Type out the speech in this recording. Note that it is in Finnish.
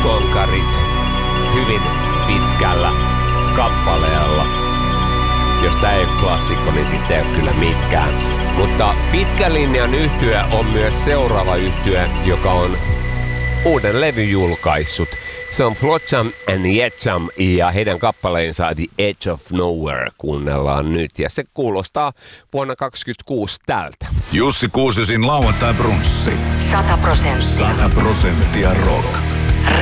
konkarit hyvin pitkällä kappaleella. Jos tää ei ole klassikko, niin sitten ei ole kyllä mitkään. Mutta pitkän linjan yhtye on myös seuraava yhtye, joka on uuden levyn julkaissut. Se on Flotsam and Jetsam ja heidän kappaleensa The Edge of Nowhere kuunnellaan nyt. Ja se kuulostaa vuonna 2026 tältä. Jussi Kuusesin lauantai-brunssi. 100%. 100% rock.